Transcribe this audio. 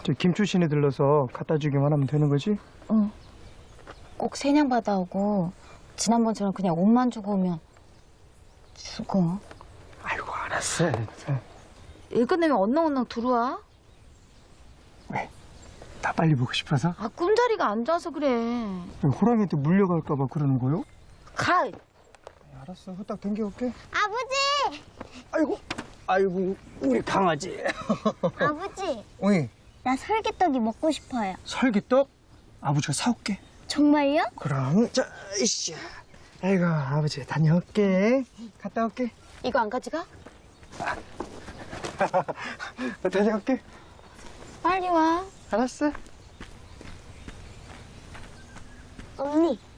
저 김초신에 들러서 갖다 주기만 하면 되는 거지? 응. 꼭 세냥 받아오고 지난번처럼 그냥 옷만 주고 오면 죽어. 아이고 알았어. 일 끝내면 언렁언렁 들어와. 왜? 나 빨리 보고 싶어서? 아, 꿈자리가 안 좋아서 그래. 호랑이한테 물려갈까 봐 그러는 거요? 가! 알았어, 후딱 당겨올게. 아버지! 아이고, 우리 강아지. 아버지, 어이, 나 설기떡이 먹고 싶어요. 설기떡? 아버지가 사올게. 정말요? 그럼, 자, 이씨. 아이고, 아버지 다녀올게. 갔다 올게. 이거 안 가져가? 다녀올게. 빨리 와. 알았어. 언니,